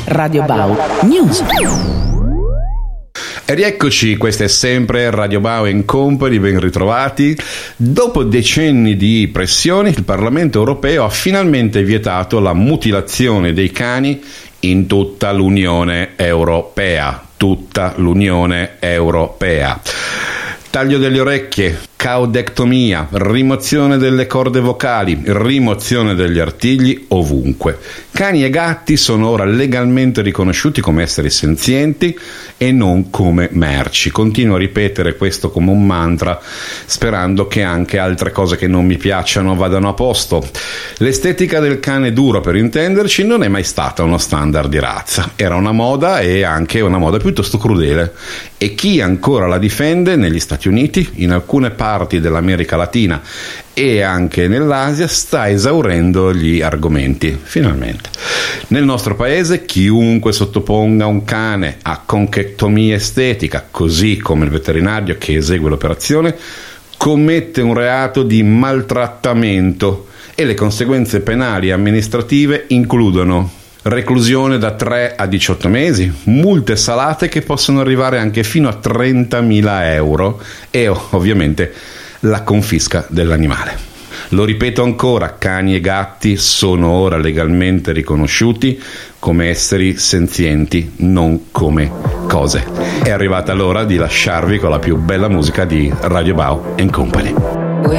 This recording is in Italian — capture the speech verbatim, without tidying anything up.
Radio Bau News. E rieccoci, questa è sempre Radio Bau and Company, ben ritrovati. Dopo decenni di pressioni, il Parlamento europeo ha finalmente vietato la mutilazione dei cani in tutta l'Unione Europea. Tutta l'Unione Europea. Taglio delle orecchie, caudectomia, rimozione delle corde vocali, rimozione degli artigli ovunque. Cani e gatti sono ora legalmente riconosciuti come esseri senzienti e non come merci. Continuo a ripetere questo come un mantra, sperando che anche altre cose che non mi piacciono vadano a posto. L'estetica del cane duro, per intenderci, non è mai stata uno standard di razza. Era una moda e anche una moda piuttosto crudele. E chi ancora la difende negli Stati Uniti, in alcune parti dell'America Latina e anche nell'Asia sta esaurendo gli argomenti, finalmente. Nel nostro paese chiunque sottoponga un cane a conchectomia estetica, così come il veterinario che esegue l'operazione, commette un reato di maltrattamento e le conseguenze penali e amministrative includono reclusione da tre a diciotto mesi, multe salate che possono arrivare anche fino a trentamila euro e ovviamente la confisca dell'animale. Lo ripeto ancora, cani e gatti sono ora legalmente riconosciuti come esseri senzienti, non come cose. È arrivata l'ora di lasciarvi con la più bella musica di Radio Bau and Company.